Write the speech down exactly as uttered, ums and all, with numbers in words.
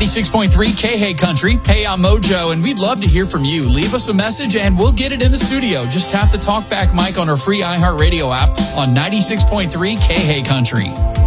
ninety-six point three K-Hey Country. Hey, I'm Mojo, and we'd love to hear from you. Leave us a message, and we'll get it in the studio. Just tap the talkback mic on our free iHeartRadio app on ninety-six point three K-Hey Country.